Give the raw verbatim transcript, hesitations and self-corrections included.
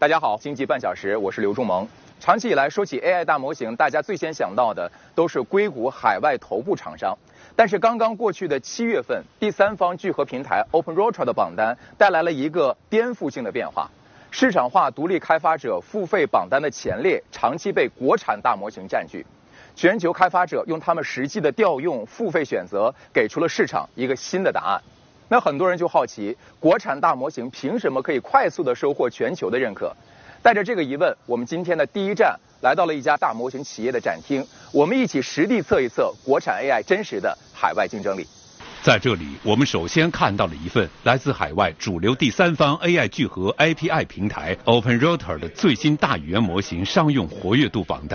大家好，经济半小时，我是刘仲萌。长期以来说起 A I 大模型，大家最先想到的都是硅谷海外头部厂商。但是刚刚过去的七月份，第三方聚合平台 OpenRouter 的榜单带来了一个颠覆性的变化。市场化独立开发者付费榜单的前列长期被国产大模型占据。全球开发者用他们实际的调用付费选择，给出了市场一个新的答案。那很多人就好奇，国产大模型凭什么可以快速的收获全球的认可？带着这个疑问，我们今天的第一站来到了一家大模型企业的展厅，我们一起实地测一测国产 A I 真实的海外竞争力。 在这里，我们首先看到了一份来自海外主流第三方 A I 聚合 A P I 平台 OpenRouter 的最新大语言模型商用活跃度榜单。